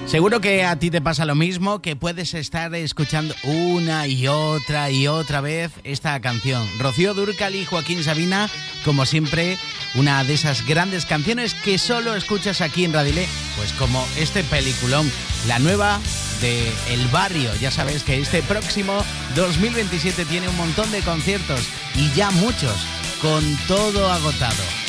Seguro que a ti te pasa lo mismo, que puedes estar escuchando una y otra vez esta canción. Rocío Dúrcal y Joaquín Sabina, como siempre, una de esas grandes canciones que solo escuchas aquí en Radioilé, pues como este peliculón, la nueva de El Barrio. Ya sabes que este próximo 2027 tiene un montón de conciertos y ya muchos, con todo agotado.